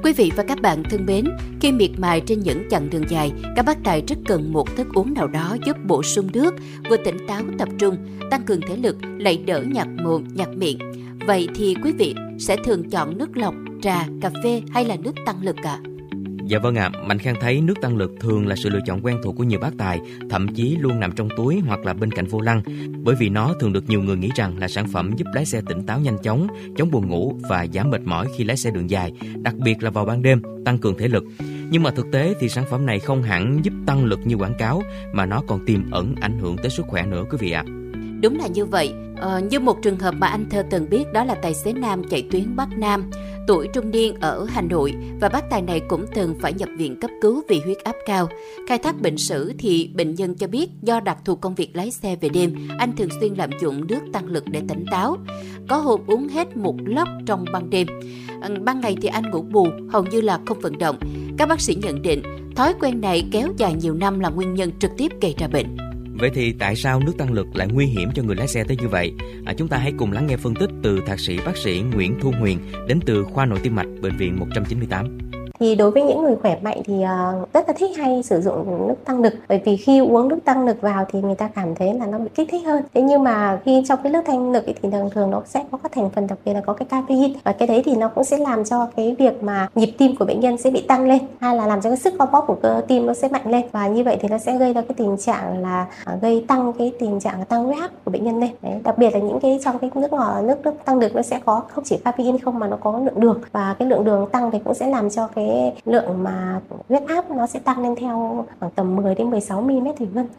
Quý vị và các bạn thân mến, khi miệt mài trên những chặng đường dài, các bác tài rất cần một thức uống nào đó giúp bổ sung nước, vừa tỉnh táo tập trung, tăng cường thể lực, lại đỡ nhạt mồm, nhạt miệng. Vậy thì quý vị sẽ thường chọn nước lọc, trà, cà phê hay là nước tăng lực ạ? Dạ vâng ạ, Mạnh Khang thấy nước tăng lực thường là sự lựa chọn quen thuộc của nhiều bác tài, thậm chí luôn nằm trong túi hoặc là bên cạnh vô lăng, bởi vì nó thường được nhiều người nghĩ rằng là sản phẩm giúp lái xe tỉnh táo nhanh chóng, chống buồn ngủ và giảm mệt mỏi khi lái xe đường dài, đặc biệt là vào ban đêm, tăng cường thể lực. Nhưng mà thực tế thì sản phẩm này không hẳn giúp tăng lực như quảng cáo, mà nó còn tiềm ẩn ảnh hưởng tới sức khỏe nữa quý vị ạ. Đúng là như vậy. Như một trường hợp mà anh Thơ từng biết, đó là tài xế nam chạy tuyến Bắc Nam, tuổi trung niên ở Hà Nội, và bác tài này cũng từng phải nhập viện cấp cứu vì huyết áp cao. Khai thác bệnh sử thì bệnh nhân cho biết do đặc thù công việc lái xe về đêm, anh thường xuyên lạm dụng nước tăng lực để tỉnh táo. Có hôm uống hết một lốc trong ban đêm. Ban ngày thì anh ngủ bù, hầu như là không vận động. Các bác sĩ nhận định thói quen này kéo dài nhiều năm là nguyên nhân trực tiếp gây ra bệnh. Vậy thì tại sao nước tăng lực lại nguy hiểm cho người lái xe tới như vậy? Chúng ta hãy cùng lắng nghe phân tích từ thạc sĩ bác sĩ Nguyễn Thu Huyền đến từ khoa nội tim mạch Bệnh viện 198. Thì đối với những người khỏe mạnh thì rất là thích hay sử dụng nước tăng lực, bởi vì khi uống nước tăng lực vào thì người ta cảm thấy là nó bị kích thích hơn. Thế nhưng mà khi trong cái nước tăng lực thì thường nó sẽ có các thành phần, đặc biệt là có cái caffeine, và cái đấy thì nó cũng sẽ làm cho cái việc mà nhịp tim của bệnh nhân sẽ bị tăng lên, hay là làm cho cái sức co bóp của cơ tim nó sẽ mạnh lên, và như vậy thì nó sẽ gây ra cái tình trạng là gây tăng cái tình trạng tăng huyết áp của bệnh nhân lên. Đấy, đặc biệt là những cái trong cái nước tăng lực nó sẽ có không chỉ caffeine không, mà nó có lượng đường, và cái lượng đường tăng thì cũng sẽ làm cho cái lượng mà huyết áp nó sẽ tăng lên theo khoảng tầm 10 đến 16 mm thủy ngân.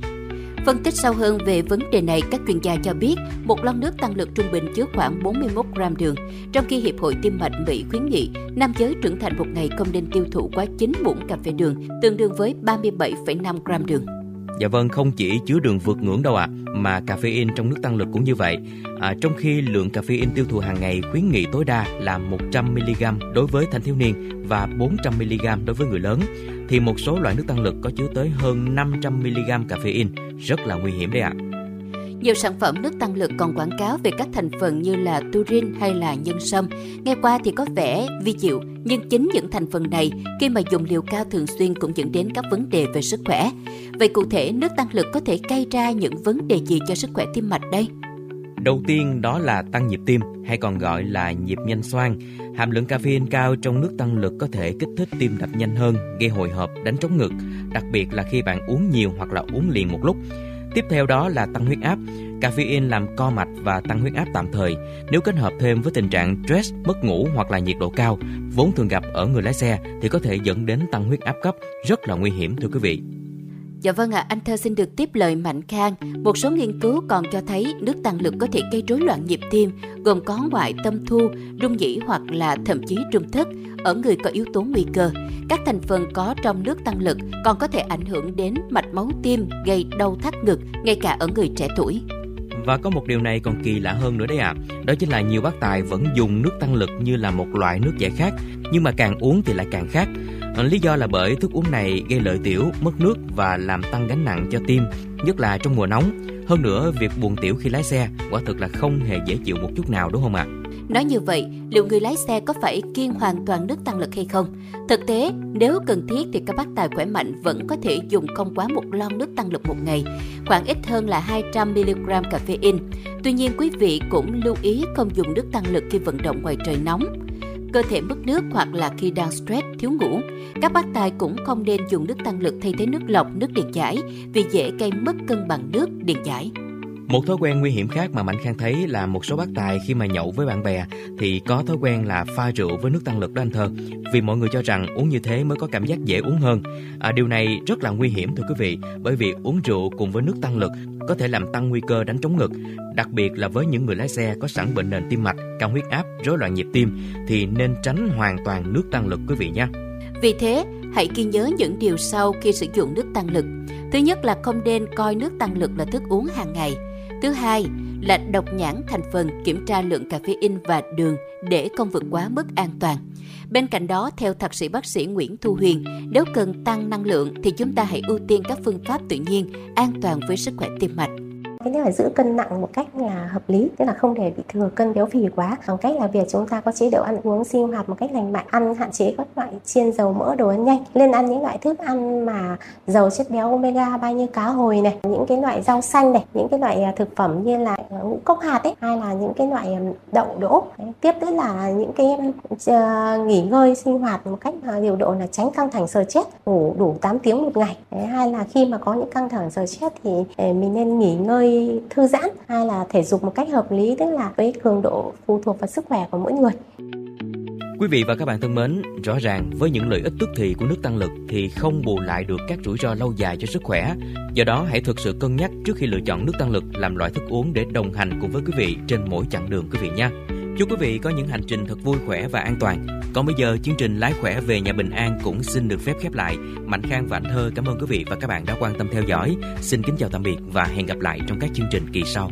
Phân tích sâu hơn về vấn đề này, các chuyên gia cho biết một lon nước tăng lực trung bình chứa khoảng 41 gram đường, trong khi Hiệp hội Tim mạch Mỹ khuyến nghị nam giới trưởng thành một ngày không nên tiêu thụ quá 9 muỗng cà phê đường, tương đương với 37,5 gram đường. Dạ vâng, không chỉ chứa đường vượt ngưỡng đâu ạ, mà caffeine trong nước tăng lực cũng như vậy. Trong khi lượng caffeine tiêu thụ hàng ngày khuyến nghị tối đa là 100mg đối với thanh thiếu niên và 400mg đối với người lớn, thì một số loại nước tăng lực có chứa tới hơn 500mg caffeine, rất là nguy hiểm đấy ạ. Nhiều sản phẩm nước tăng lực còn quảng cáo về các thành phần như là turin hay là nhân sâm. Nghe qua thì có vẻ vi diệu, nhưng chính những thành phần này khi mà dùng liều cao thường xuyên cũng dẫn đến các vấn đề về sức khỏe. Vậy cụ thể nước tăng lực có thể gây ra những vấn đề gì cho sức khỏe tim mạch đây? Đầu tiên đó là tăng nhịp tim, hay còn gọi là nhịp nhanh xoang. Hàm lượng caffeine cao trong nước tăng lực có thể kích thích tim đập nhanh hơn, gây hồi hộp, đánh trống ngực, đặc biệt là khi bạn uống nhiều hoặc là uống liền một lúc. Tiếp theo đó là tăng huyết áp. Caffeine làm co mạch và tăng huyết áp tạm thời. Nếu kết hợp thêm với tình trạng stress, mất ngủ hoặc là nhiệt độ cao, vốn thường gặp ở người lái xe, thì có thể dẫn đến tăng huyết áp cấp, rất là nguy hiểm thưa quý vị. Dạ vâng ạ, anh Thơ xin được tiếp lời Mạnh Khang. Một số nghiên cứu còn cho thấy nước tăng lực có thể gây rối loạn nhịp tim, gồm có ngoại tâm thu, rung nhĩ hoặc là thậm chí rung thất ở người có yếu tố nguy cơ. Các thành phần có trong nước tăng lực còn có thể ảnh hưởng đến mạch máu tim, gây đau thắt ngực, ngay cả ở người trẻ tuổi. Và có một điều này còn kỳ lạ hơn nữa đấy ạ. Đó chính là nhiều bác tài vẫn dùng nước tăng lực như là một loại nước giải khát, nhưng mà càng uống thì lại càng khát. Lý do là bởi thức uống này gây lợi tiểu, mất nước và làm tăng gánh nặng cho tim, nhất là trong mùa nóng. Hơn nữa, việc buồn tiểu khi lái xe quả thực là không hề dễ chịu một chút nào, đúng không ạ? Nói như vậy, liệu người lái xe có phải kiêng hoàn toàn nước tăng lực hay không? Thực tế, nếu cần thiết thì các bác tài khỏe mạnh vẫn có thể dùng không quá một lon nước tăng lực một ngày, khoảng ít hơn là 200mg caffeine. Tuy nhiên, quý vị cũng lưu ý không dùng nước tăng lực khi vận động ngoài trời nóng, cơ thể mất nước hoặc là khi đang stress, thiếu ngủ. Các bác tài cũng không nên dùng nước tăng lực thay thế nước lọc, nước điện giải vì dễ gây mất cân bằng nước điện giải. Một thói quen nguy hiểm khác mà Mạnh Khang thấy là một số bác tài khi mà nhậu với bạn bè thì có thói quen là pha rượu với nước tăng lực đó anh Thơ. Vì mọi người cho rằng uống như thế mới có cảm giác dễ uống hơn. Điều này rất là nguy hiểm thưa quý vị, bởi vì uống rượu cùng với nước tăng lực có thể làm tăng nguy cơ đánh trống ngực. Đặc biệt là với những người lái xe có sẵn bệnh nền tim mạch, cao huyết áp, rối loạn nhịp tim thì nên tránh hoàn toàn nước tăng lực quý vị nhé. Vì thế, hãy ghi nhớ những điều sau khi sử dụng nước tăng lực. Thứ nhất là không nên coi nước tăng lực là thức uống hàng ngày. Thứ hai là đọc nhãn thành phần, kiểm tra lượng caffeine và đường để không vượt quá mức an toàn. Bên cạnh đó, theo thạc sĩ bác sĩ Nguyễn Thu Huyền, nếu cần tăng năng lượng thì chúng ta hãy ưu tiên các phương pháp tự nhiên, an toàn với sức khỏe tim mạch. Thế nên là giữ cân nặng một cách là hợp lý, tức là không để bị thừa cân béo phì quá, bằng cách là việc chúng ta có chế độ ăn uống sinh hoạt một cách lành mạnh, ăn hạn chế các loại chiên dầu mỡ, đồ ăn nhanh, lên ăn những loại thức ăn mà giàu chất béo omega 3 như cá hồi này, những cái loại rau xanh này, những cái loại thực phẩm như là ngũ cốc hạt ấy, hay là những cái loại đậu đỗ. Tiếp nữa là những cái nghỉ ngơi sinh hoạt một cách điều độ, là tránh căng thẳng stress, ngủ đủ 8 tiếng một ngày. Hay là khi mà có những căng thẳng stress thì mình nên nghỉ ngơi thư giãn, hay là thể dục một cách hợp lý, tức là với cường độ phụ thuộc vào sức khỏe của mỗi người. Quý vị và các bạn thân mến, rõ ràng với những lợi ích tức thì của nước tăng lực thì không bù lại được các rủi ro lâu dài cho sức khỏe. Do đó hãy thực sự cân nhắc trước khi lựa chọn nước tăng lực làm loại thức uống để đồng hành cùng với quý vị trên mỗi chặng đường quý vị nha. Chúc quý vị có những hành trình thật vui khỏe và an toàn. Còn bây giờ chương trình Lái Khỏe về nhà bình an cũng xin được phép khép lại. Mạnh Khang và Anh Thơ cảm ơn quý vị và các bạn đã quan tâm theo dõi. Xin kính chào tạm biệt và hẹn gặp lại trong các chương trình kỳ sau.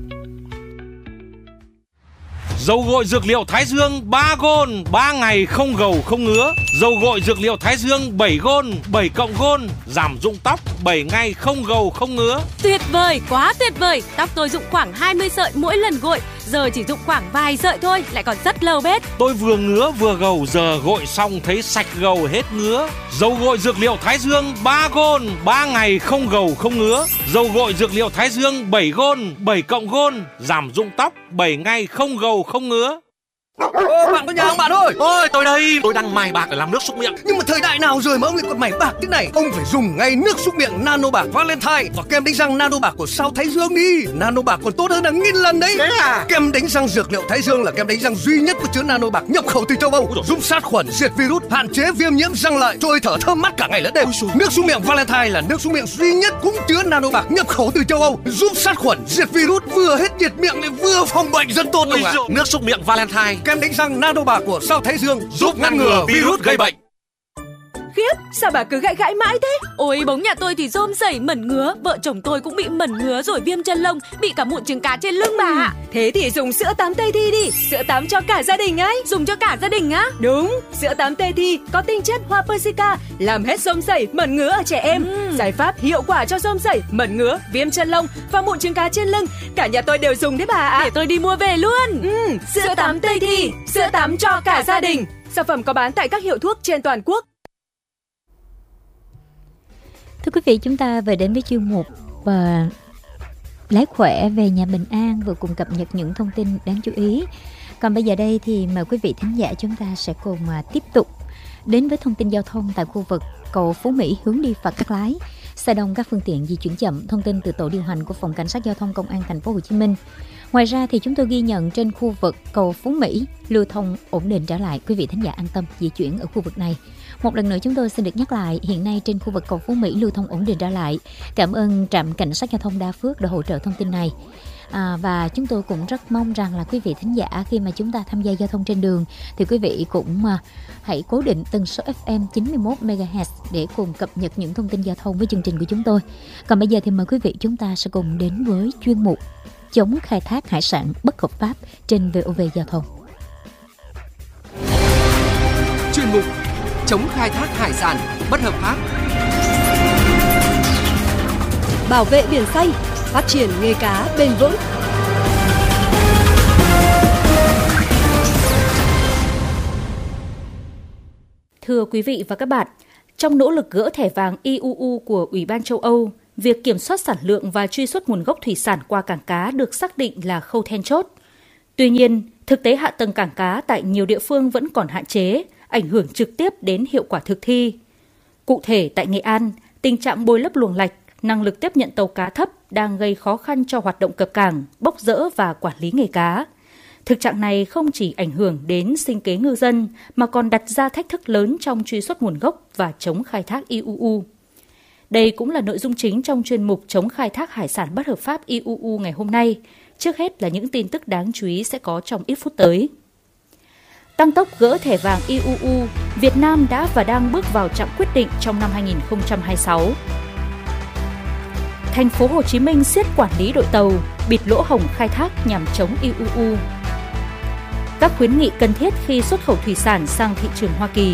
Dầu gội dược liệu Thái Dương 3 gôn, 3 ngày không gầu không ngứa. Dầu gội dược liệu Thái Dương 7 gôn, 7 cộng gôn, giảm rụng tóc 7 ngày không gầu không ngứa. Tuyệt vời, quá tuyệt vời. Tóc tôi rụng khoảng 20 sợi mỗi lần gội, giờ chỉ rụng khoảng vài sợi thôi, lại còn rất lâu bết. Tôi vừa ngứa vừa gầu, giờ gội xong thấy sạch gầu hết ngứa. Dầu gội dược liệu Thái Dương 3 gôn, 3 ngày không gầu không ngứa. Dầu gội dược liệu Thái Dương 7 gôn, 7 cộng gôn, giảm rụng tóc 7 ngày không gầu không ngứa. Bạn có nhà không bạn ơi? Ôi tôi đây, tôi đang mài bạc để làm nước súc miệng. Nhưng mà thời đại nào rồi mà ông lại còn mài bạc thế này? Ông phải dùng ngay nước súc miệng Nano Bạc Valentine và kem đánh răng Nano Bạc của Sao Thái Dương đi. Nano Bạc còn tốt hơn hàng nghìn lần đấy. Thế à? Kem đánh răng dược liệu Thái Dương là kem đánh răng duy nhất có chứa Nano Bạc nhập khẩu từ châu Âu, giúp sát khuẩn, diệt virus, hạn chế viêm nhiễm răng lợi, trôi thở thơm mát cả ngày lẫn đêm. Nước súc miệng Valentine là nước súc miệng duy nhất cũng chứa Nano Bạc nhập khẩu từ châu Âu, giúp sát khuẩn, diệt virus, vừa hết nhiệt miệng lại vừa phòng bệnh, rất tốt luôn ạ. Nước súc miệng Valentine, kem đánh răng Nano Bạc của Sao Thái Dương giúp ngăn ngừa virus gây bệnh. Khiếp, sao bà cứ gãi mãi thế? Ôi, bóng nhà tôi thì rôm rẩy mẩn ngứa, vợ chồng tôi cũng bị mẩn ngứa rồi viêm chân lông, bị cả mụn trứng cá trên lưng bà ạ. Thế thì dùng sữa tắm Tây Thi đi, sữa tắm cho cả gia đình ấy. Dùng cho cả gia đình á? Đúng, sữa tắm Tây Thi có tinh chất hoa persica, làm hết rôm rẩy, mẩn ngứa ở trẻ em. Giải pháp hiệu quả cho rôm rẩy, mẩn ngứa, viêm chân lông và mụn trứng cá trên lưng. Cả nhà tôi đều dùng đấy bà ạ. Để tôi đi mua về luôn. Sữa tắm Tây Thi, sữa tắm cho cả gia đình. Sản phẩm có bán tại các hiệu thuốc trên toàn quốc. Thưa quý vị, chúng ta về đến với chuyên mục Lái Khỏe về nhà bình an, vừa cùng cập nhật những thông tin đáng chú ý. Còn bây giờ đây thì mời quý vị thính giả chúng ta sẽ cùng tiếp tục đến với thông tin giao thông tại khu vực cầu Phú Mỹ hướng đi Phà Cát Lái. Xe đông các phương tiện di chuyển chậm, thông tin từ tổ điều hành của Phòng Cảnh sát Giao thông Công an Thành phố Hồ Chí Minh. Ngoài ra thì chúng tôi ghi nhận trên khu vực cầu Phú Mỹ lưu thông ổn định trở lại, quý vị thính giả an tâm di chuyển ở khu vực này. Một lần nữa chúng tôi xin được nhắc lại, hiện nay trên khu vực cầu Phú Mỹ lưu thông ổn định trở lại. Cảm ơn trạm cảnh sát giao thông Đa Phước đã hỗ trợ thông tin này. Và chúng tôi cũng rất mong rằng là quý vị thính giả khi mà chúng ta tham gia giao thông trên đường thì quý vị cũng hãy cố định tần số FM 91 MHz để cùng cập nhật những thông tin giao thông với chương trình của chúng tôi. Còn bây giờ thì mời quý vị chúng ta sẽ cùng đến với chuyên mục chống khai thác hải sản bất hợp pháp trên VOV Giao thông. Chuyên mục chống khai thác hải sản bất hợp pháp, bảo vệ biển xanh, phát triển nghề cá bền vững. Thưa quý vị và các bạn, trong nỗ lực gỡ thẻ vàng IUU của Ủy ban châu Âu, việc kiểm soát sản lượng và truy xuất nguồn gốc thủy sản qua cảng cá được xác định là khâu then chốt. Tuy nhiên, thực tế hạ tầng cảng cá tại nhiều địa phương vẫn còn hạn chế, ảnh hưởng trực tiếp đến hiệu quả thực thi. Cụ thể tại Nghệ An, tình trạng bồi lấp luồng lạch, năng lực tiếp nhận tàu cá thấp đang gây khó khăn cho hoạt động cập cảng, bốc dỡ và quản lý nghề cá. Thực trạng này không chỉ ảnh hưởng đến sinh kế ngư dân mà còn đặt ra thách thức lớn trong truy xuất nguồn gốc và chống khai thác IUU. Đây cũng là nội dung chính trong chuyên mục chống khai thác hải sản bất hợp pháp IUU ngày hôm nay. Trước hết là những tin tức đáng chú ý sẽ có trong ít phút tới. Tăng tốc gỡ thẻ vàng IUU, Việt Nam đã và đang bước vào chặng quyết định trong năm 2026. Thành phố Hồ Chí Minh siết quản lý đội tàu, bịt lỗ hổng khai thác nhằm chống IUU. Các khuyến nghị cần thiết khi xuất khẩu thủy sản sang thị trường Hoa Kỳ.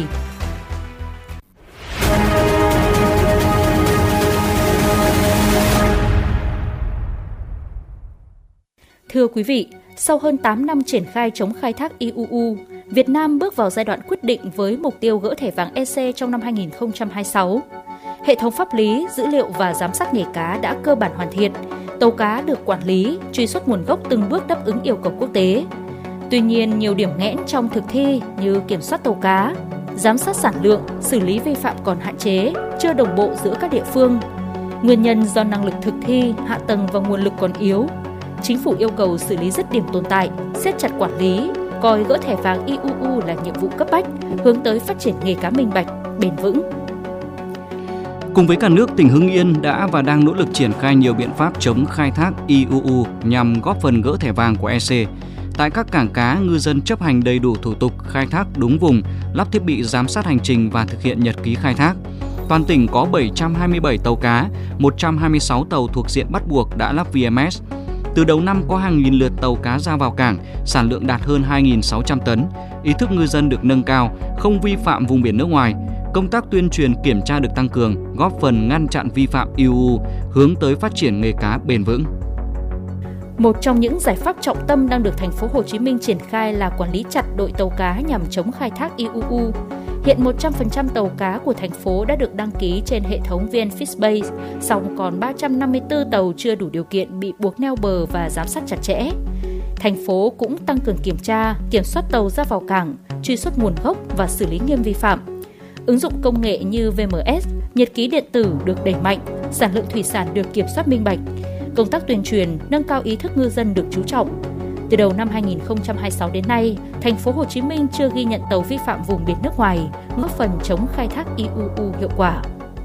Thưa quý vị, sau hơn 8 năm triển khai chống khai thác IUU, Việt Nam bước vào giai đoạn quyết định với mục tiêu gỡ thẻ vàng EC trong năm 2026. Hệ thống pháp lý, dữ liệu và giám sát nghề cá đã cơ bản hoàn thiện. Tàu cá được quản lý, truy xuất nguồn gốc từng bước đáp ứng yêu cầu quốc tế. Tuy nhiên, nhiều điểm nghẽn trong thực thi như kiểm soát tàu cá, giám sát sản lượng, xử lý vi phạm còn hạn chế, chưa đồng bộ giữa các địa phương. Nguyên nhân do năng lực thực thi, hạ tầng và nguồn lực còn yếu. Chính phủ yêu cầu xử lý dứt điểm tồn tại, siết chặt quản lý, coi gỡ thẻ vàng IUU là nhiệm vụ cấp bách, hướng tới phát triển nghề cá minh bạch, bền vững. Cùng với cả nước, tỉnh Hưng Yên đã và đang nỗ lực triển khai nhiều biện pháp chống khai thác IUU nhằm góp phần gỡ thẻ vàng của EC. Tại các cảng cá, ngư dân chấp hành đầy đủ thủ tục khai thác đúng vùng, lắp thiết bị giám sát hành trình và thực hiện nhật ký khai thác. Toàn tỉnh có 727 tàu cá, 126 tàu thuộc diện bắt buộc đã lắp VMS. Từ đầu năm có hàng nghìn lượt tàu cá ra vào cảng, sản lượng đạt hơn 2.600 tấn. Ý thức ngư dân được nâng cao, không vi phạm vùng biển nước ngoài. Công tác tuyên truyền kiểm tra được tăng cường, góp phần ngăn chặn vi phạm IUU, hướng tới phát triển nghề cá bền vững. Một trong những giải pháp trọng tâm đang được thành phố Hồ Chí Minh triển khai là quản lý chặt đội tàu cá nhằm chống khai thác IUU. Hiện 100% tàu cá của thành phố đã được đăng ký trên hệ thống VnFishBase, song còn 354 tàu chưa đủ điều kiện bị buộc neo bờ và giám sát chặt chẽ. Thành phố cũng tăng cường kiểm tra, kiểm soát tàu ra vào cảng, truy xuất nguồn gốc và xử lý nghiêm vi phạm. Ứng dụng công nghệ như VMS, nhật ký điện tử được đẩy mạnh, sản lượng thủy sản được kiểm soát minh bạch. Công tác tuyên truyền, nâng cao ý thức ngư dân được chú trọng. Từ đầu năm 2026 đến nay, thành phố Hồ Chí Minh chưa ghi nhận tàu vi phạm vùng biển nước ngoài, góp phần chống khai thác IUU hiệu quả.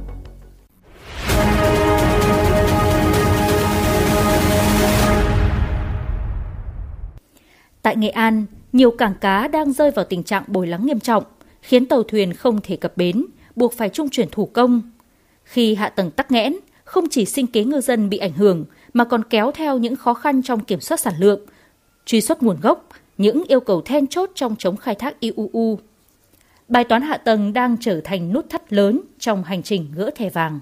Tại Nghệ An, nhiều cảng cá đang rơi vào tình trạng bồi lắng nghiêm trọng, khiến tàu thuyền không thể cập bến, buộc phải trung chuyển thủ công. Khi hạ tầng tắc nghẽn, không chỉ sinh kế ngư dân bị ảnh hưởng mà còn kéo theo những khó khăn trong kiểm soát sản lượng, truy xuất nguồn gốc, những yêu cầu then chốt trong chống khai thác IUU. Bài toán hạ tầng đang trở thành nút thắt lớn trong hành trình gỡ thẻ vàng.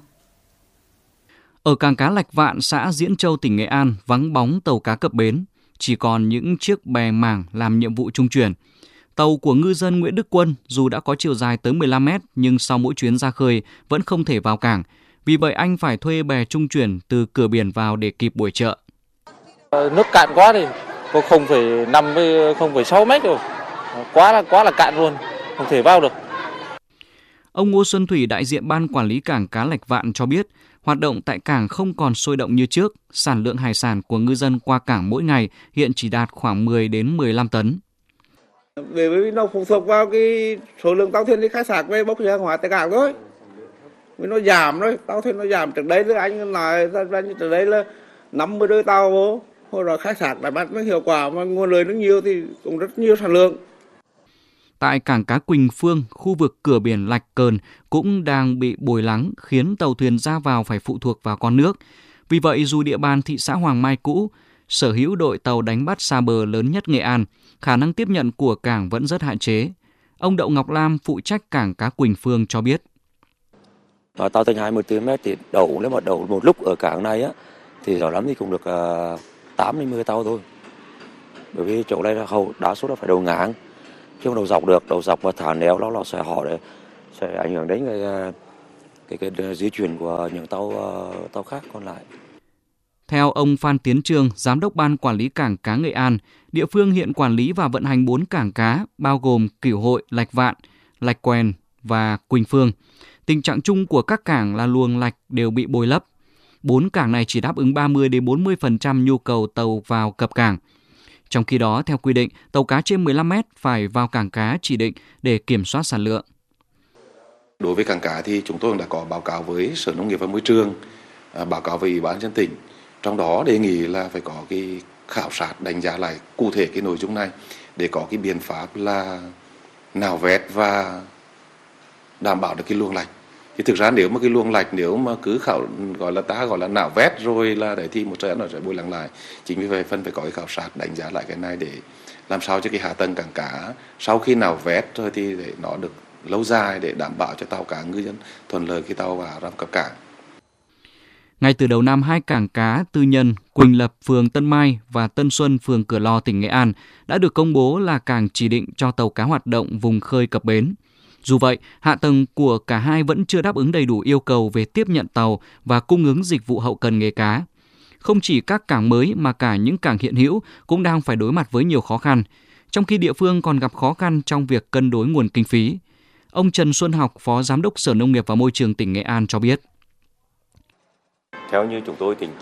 Ở cảng cá Lạch Vạn, xã Diễn Châu, tỉnh Nghệ An, vắng bóng tàu cá cập bến, chỉ còn những chiếc bè mảng làm nhiệm vụ trung chuyển. Tàu của ngư dân Nguyễn Đức Quân dù đã có chiều dài tới 15 mét nhưng sau mỗi chuyến ra khơi vẫn không thể vào cảng. Vì vậy anh phải thuê bè trung chuyển từ cửa biển vào để kịp buổi chợ. Nước cạn quá thì có 0,5 với 0,6 mét rồi. Quá là cạn luôn, không thể vào được. Ông Ngô Xuân Thủy, đại diện Ban Quản lý Cảng cá Lạch Vạn cho biết, hoạt động tại cảng không còn sôi động như trước. Sản lượng hải sản của ngư dân qua cảng mỗi ngày hiện chỉ đạt khoảng 10 đến 15 tấn. Bởi vì nó phụ thuộc vào cái số lượng tàu thuyền đi khai thác về bốc ra ngoài tại cảng thôi. Vì nó giảm rồi, tàu thuyền nó giảm. Trước đây là anh nói từ đây là 50 đôi tàu vô, hồi rồi khai thác đã bắt nó hiệu quả mà nguồn lợi nó nhiều thì cũng rất nhiều sản lượng. Tại cảng cá Quỳnh Phương, khu vực cửa biển Lạch Cờn cũng đang bị bồi lắng, khiến tàu thuyền ra vào phải phụ thuộc vào con nước. Vì vậy, dù địa bàn thị xã Hoàng Mai cũ sở hữu đội tàu đánh bắt xa bờ lớn nhất Nghệ An, khả năng tiếp nhận của cảng vẫn rất hạn chế. Ông Đậu Ngọc Lam, phụ trách cảng cá Quỳnh Phương cho biết. Tàu thành 24 mét thì nếu mà đậu một lúc ở cảng này á, thì rõ lắm thì cũng được 8 đến 10 tàu thôi. Bởi vì chỗ đây là đa số là phải đầu ngang, chứ không đầu dọc được, đầu dọc và thả néo nó sẽ sẽ ảnh hưởng đến cái di chuyển của những tàu khác còn lại. Theo ông Phan Tiến Trương, Giám đốc Ban Quản lý Cảng cá Nghệ An, địa phương hiện quản lý và vận hành 4 cảng cá, bao gồm Cửu Hội, Lạch Vạn, Lạch Quèn và Quỳnh Phương. Tình trạng chung của các cảng là luồng lạch đều bị bồi lấp. 4 cảng này chỉ đáp ứng 30 đến 40% nhu cầu tàu vào cập cảng. Trong khi đó, theo quy định, tàu cá trên 15 mét phải vào cảng cá chỉ định để kiểm soát sản lượng. Đối với cảng cá thì chúng tôi đã có báo cáo với Sở Nông nghiệp và Môi trường, báo cáo với Ủy ban nhân dân tỉnh. Trong đó đề nghị là phải có cái khảo sát đánh giá lại cụ thể cái nội dung này để có cái biện pháp là nạo vét và đảm bảo được cái luồng lạch. Thì thực ra nếu mà cái luồng lạch nếu mà cứ gọi là nạo vét rồi là để thì một thời gian nó sẽ bồi lắng lại. Chính vì vậy phân phải có cái khảo sát đánh giá lại cái này để làm sao cho cái hạ tầng cảng cá sau khi nạo vét rồi thì để nó được lâu dài để đảm bảo cho tàu cá ngư dân thuận lợi khi tàu vào cập cảng. Ngay từ đầu năm, 2 cảng cá tư nhân Quỳnh Lập, phường Tân Mai và Tân Xuân, phường Cửa Lò, tỉnh Nghệ An đã được công bố là cảng chỉ định cho tàu cá hoạt động vùng khơi cập bến. Dù vậy, hạ tầng của cả hai vẫn chưa đáp ứng đầy đủ yêu cầu về tiếp nhận tàu và cung ứng dịch vụ hậu cần nghề cá. Không chỉ các cảng mới mà cả những cảng hiện hữu cũng đang phải đối mặt với nhiều khó khăn, trong khi địa phương còn gặp khó khăn trong việc cân đối nguồn kinh phí. Ông Trần Xuân Học, Phó Giám đốc Sở Nông nghiệp và Môi trường tỉnh Nghệ An cho biết. Theo như chúng tôi tính